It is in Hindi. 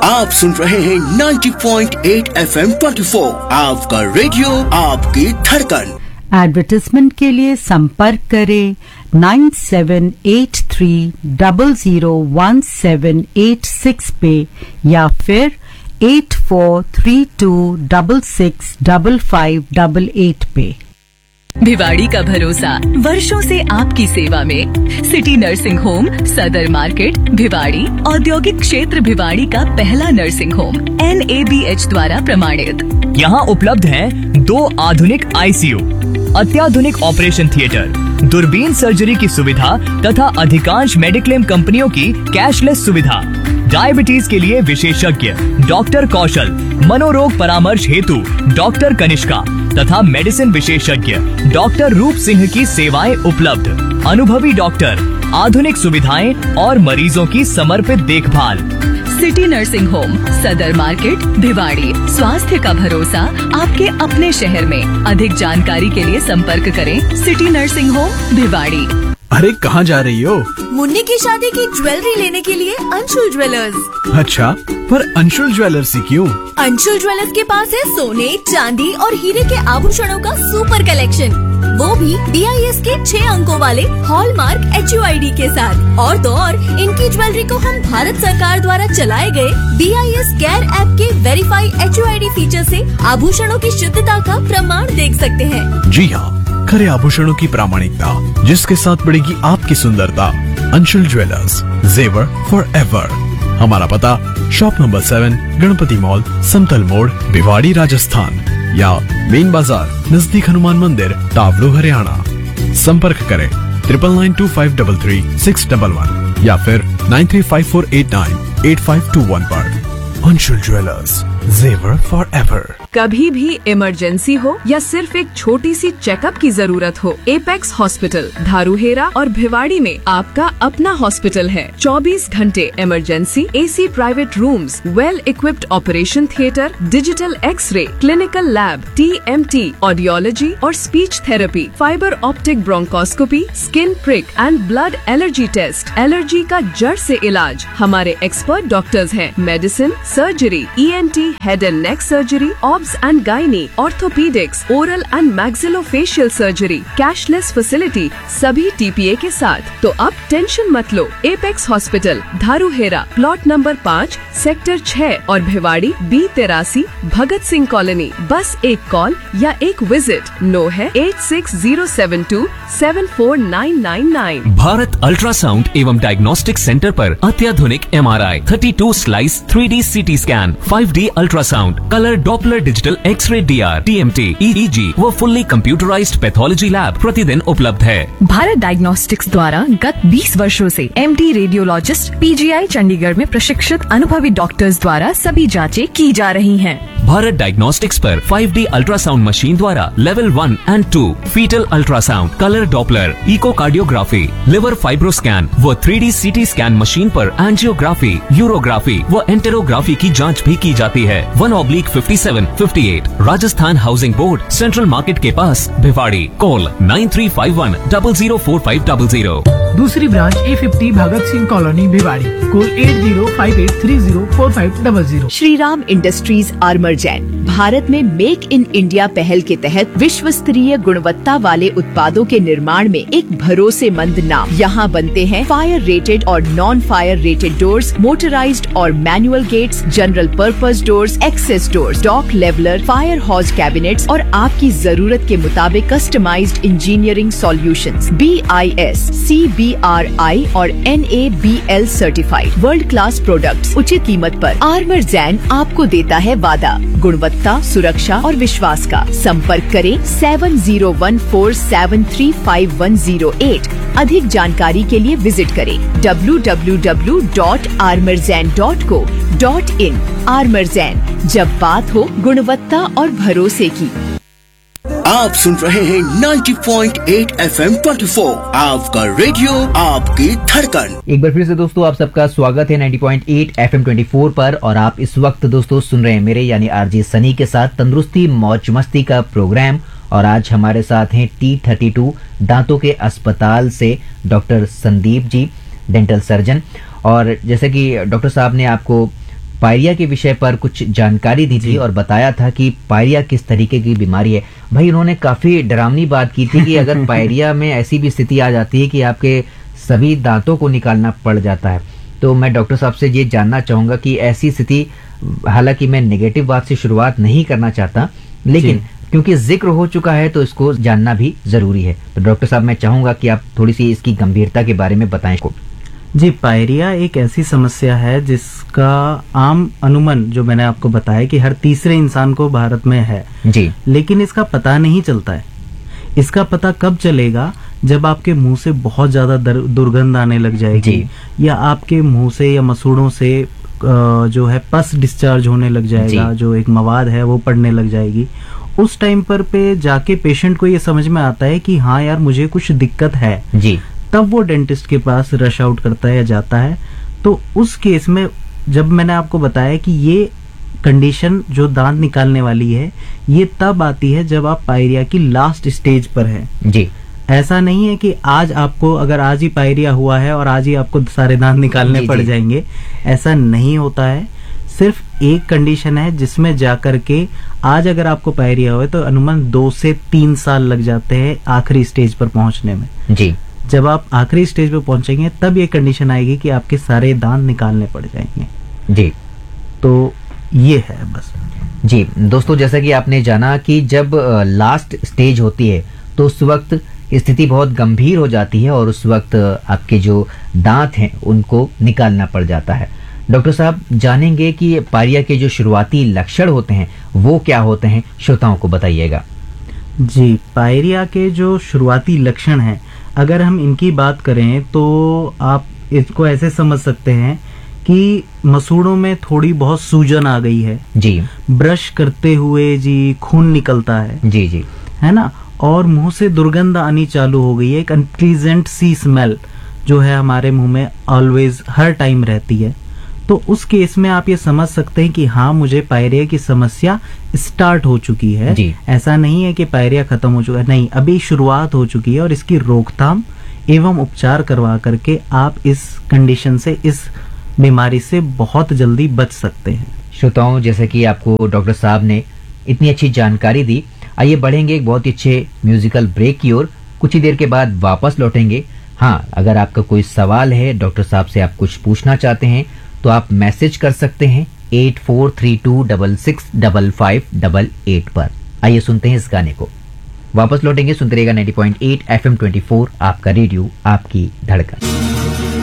आप सुन रहे हैं 90.8 FM 24, आपका रेडियो आपकी धड़कन। एडवर्टाइजमेंट के लिए संपर्क करें 9783001786 पे या फिर 8432665588 पे। भिवाड़ी का भरोसा वर्षों से आपकी सेवा में। सिटी नर्सिंग होम सदर मार्केट भिवाड़ी औद्योगिक क्षेत्र भिवाड़ी का पहला नर्सिंग होम NABH द्वारा प्रमाणित। यहाँ उपलब्ध हैं 2 आधुनिक ICU, अत्याधुनिक ऑपरेशन थिएटर, दूरबीन सर्जरी की सुविधा तथा अधिकांश मेडिक्लेम कंपनियों की कैशलेस सुविधा। डायबिटीज के लिए विशेषज्ञ डॉक्टर कौशल, मनोरोग परामर्श हेतु डॉक्टर कनिष्का तथा मेडिसिन विशेषज्ञ डॉक्टर रूप सिंह की सेवाएं उपलब्ध। अनुभवी डॉक्टर, आधुनिक सुविधाएं और मरीजों की समर्पित देखभाल। सिटी नर्सिंग होम सदर मार्केट भिवाड़ी, स्वास्थ्य का भरोसा आपके अपने शहर में। अधिक जानकारी के लिए संपर्क करें सिटी नर्सिंग होम भिवाड़ी। अरे कहाँ जा रही हो? मुन्नी की शादी की ज्वेलरी लेने के लिए अंशुल ज्वेलर्स। अच्छा, पर अंशुल ज्वेलर्स ही क्यों? अंशुल ज्वेलर्स के पास है सोने, चांदी और हीरे के आभूषणों का सुपर कलेक्शन, वो भी BIS के 6 अंकों वाले हॉलमार्क HUID के साथ। और तो और इनकी ज्वेलरी को हम भारत सरकार द्वारा चलाए गए BIS केयर ऐप के वेरीफाई HUID फीचर से आभूषणों की शुद्धता का प्रमाण देख सकते हैं। जी हाँ, खरे आभूषणों की प्रामाणिकता जिसके साथ बढ़ेगी आपकी सुंदरता। अंशुल ज्वेलर्स, जेवर फॉर एवर। हमारा पता शॉप नंबर 7, गणपति मॉल, समतल मोड़, भिवाड़ी राजस्थान, या मेन बाजार नजदीक हनुमान मंदिर, तावड़ू हरियाणा। संपर्क करें 9925333611 या फिर 9354898521 पर। अंशुल ज्वेलर्स, जेवर फॉर एवर। कभी भी इमरजेंसी हो या सिर्फ एक छोटी सी चेकअप की जरूरत हो, एपेक्स हॉस्पिटल धारूहेरा और भिवाड़ी में आपका अपना हॉस्पिटल है। 24 घंटे emergency, AC private rooms, well equipped operation theatre, digital x ray, clinical lab, TMT, audiology और speech therapy, fibre optic bronchoscopy, skin prick and blood allergy test, allergy का जड़ से इलाज। हमारे एक्सपर्ट डॉक्टर्स हैं। Medicine, surgery, ENT, head and neck surgery, and gynae, orthopedics, oral and maxillofacial surgery, cashless facility, सभी TPA के साथ। तो अब टेंशन मत लो। Apex hospital धारूहेरा, plot number 5, sector 6 और भिवाड़ी B83 भगत सिंह कॉलोनी। बस एक कॉल या एक विजिट। नो है 8607274999। भारत अल्ट्रासाउंड एवं डायग्नोस्टिक सेंटर पर अत्याधुनिक MRI, 32 slice 3D CT scan, 5D ultrasound, colour Doppler digital x ray DR, TMT, EEG व फुल्ली कंप्यूटराइज्ड पैथोलॉजी लैब प्रतिदिन उपलब्ध है। भारत डायग्नोस्टिक्स द्वारा गत 20 वर्षों से MD रेडियोलॉजिस्ट PGI चंडीगढ़ में प्रशिक्षित अनुभवी डॉक्टर्स द्वारा सभी जांचें की जा रही हैं। भारत डायग्नोस्टिक्स पर 5D अल्ट्रासाउंड मशीन द्वारा level 1 and 2 fetal ultrasound, colour Doppler, echocardiography, liver fibroscan व 3D CT स्कैन मशीन पर एंजियोग्राफी, यूरोग्राफी व एंटेरोग्राफी की जांच भी की जाती है। 1/5758 Rajasthan housing board, central market के पास, भिवाड़ी। कॉल 9351004500। दूसरी branch A50 Bhagat Singh colony Bhiwadi. Call 8058304500। Shri Ram industries आर्मरजैन Bharat में मेक इन इंडिया पहल के तहत विश्व स्तरीय गुणवत्ता वाले उत्पादों के निर्माण में एक भरोसेमंद नाम। यहाँ बनते हैं फायर रेटेड और non fire rated doors, motorised और manual gets, general purpose doors, access doors, dock leveller, fire हॉज cabinets और आपकी जरूरत के मुताबिक customised engineering solutions. BIS, CBRI और NABL certified world class products उचित कीमत पर। आर्मरजैन आपको देता है वादा, गुणवत्ता, सुरक्षा और विश्वास का। संपर्क करें 7014735108। अधिक जानकारी के लिए विजिट करें www.armorzan.co.in। आर्मरजैन, जब बात हो गुणवत्ता और भरोसे की। आप सुन रहे हैं 90.8 FM 24, आपका रेडियो आपकी धड़कन। एक बार फिर से दोस्तों आप सबका स्वागत है 90.8 FM 24 पर। और आप इस वक्त दोस्तों सुन रहे हैं मेरे यानी RJ सनी के साथ तंदुरुस्ती मौज मस्ती का प्रोग्राम। और आज हमारे साथ हैं T32 दांतों के अस्पताल से doctor Sandeep ji, dental surgeon. और जैसे कि डॉक्टर साहब ने आपको पायरिया के विषय पर कुछ जानकारी दी थी और बताया था कि पायरिया किस तरीके की बीमारी है। भाई उन्होंने काफी डरावनी बात की थी कि अगर पायरिया में ऐसी भी स्थिति आ जाती है कि आपके सभी दांतों को निकालना पड़ जाता है, तो मैं डॉक्टर साहब से ये जानना चाहूंगा कि ऐसी स्थिति, हालांकि मैं नेगेटिव बात से शुरुआत नहीं करना चाहता, लेकिन क्योंकि जिक्र हो चुका है तो इसको जानना भी जरूरी है। तो डॉक्टर साहब मैं चाहूंगा कि आप थोड़ी सी इसकी गंभीरता के बारे में बताएं। जी, पायरिया एक ऐसी समस्या है जिसका आम अनुमान जो मैंने आपको बताया कि हर तीसरे इंसान को भारत में है जी, लेकिन इसका पता नहीं चलता है। इसका पता कब चलेगा? जब आपके मुंह से बहुत ज्यादा दुर्गंध आने लग जाएगी या आपके मुंह से या मसूड़ों से जो है पस डिस्चार्ज होने लग जाएगा, जो एक मवाद है वो पड़ने लग जाएगी। उस टाइम पर पे जाके पेशेंट को ये समझ में आता है कि हाँ यार मुझे कुछ दिक्कत है जी, तब वो डेंटिस्ट के पास रश आउट करता है या जाता है। तो उस केस में जब मैंने आपको बताया कि ये कंडीशन जो दांत निकालने वाली है ये तब आती है जब आप पायरिया की लास्ट स्टेज पर है जी। ऐसा नहीं है कि आज आपको, अगर आज ही पायरिया हुआ है और आज ही आपको सारे दांत निकालने पड़ जाएंगे, ऐसा नहीं होता है। सिर्फ एक कंडीशन है जिसमें जाकर के आज अगर आपको पायरिया हुआ तो अनुमान 2 से 3 साल लग जाते हैं आखिरी स्टेज पर पहुंचने में जी। जब आप आखिरी स्टेज पर पहुंचेंगे तब ये कंडीशन आएगी कि आपके सारे दांत निकालने पड़ जाएंगे जी। तो ये है बस जी। दोस्तों, जैसा कि आपने जाना कि जब लास्ट स्टेज होती है तो उस वक्त स्थिति बहुत गंभीर हो जाती है और उस वक्त आपके जो दांत हैं उनको निकालना पड़ जाता है। डॉक्टर साहब जानेंगे कि पायरिया के जो शुरुआती लक्षण होते हैं वो क्या होते हैं, श्रोताओं को बताइएगा। जी, पायरिया के जो शुरुआती लक्षण हैं, अगर हम इनकी बात करें तो आप इसको ऐसे समझ सकते हैं कि मसूड़ों में थोड़ी बहुत सूजन आ गई है जी, ब्रश करते हुए जी खून निकलता है जी जी, है ना, और मुंह से दुर्गंध आनी चालू हो गई है। एक अनप्लीजेंट सी स्मेल जो है हमारे मुंह में ऑलवेज हर टाइम रहती है। तो उस केस में आप ये समझ सकते हैं कि हाँ मुझे पायरिया की समस्या स्टार्ट हो चुकी है जी। ऐसा नहीं है कि पायरिया खत्म हो चुका है, नहीं, अभी शुरुआत हो चुकी है और इसकी रोकथाम एवं उपचार करवा करके आप इस कंडीशन से, इस बीमारी से बहुत जल्दी बच सकते हैं। श्रोताओं, जैसे कि आपको डॉक्टर साहब ने इतनी अच्छी जानकारी दी, आइए बढ़ेंगे एक बहुत ही अच्छे म्यूजिकल ब्रेक की ओर। कुछ ही देर के बाद वापस लौटेंगे। हाँ, अगर आपका कोई सवाल है, डॉक्टर साहब से आप कुछ पूछना चाहते हैं तो आप मैसेज कर सकते हैं 8432665588 पर। आइए सुनते हैं इस गाने को, वापस लौटेंगे। सुनते रहिएगा 90.8 FM 24, आपका रेडियो, आपकी धड़कन।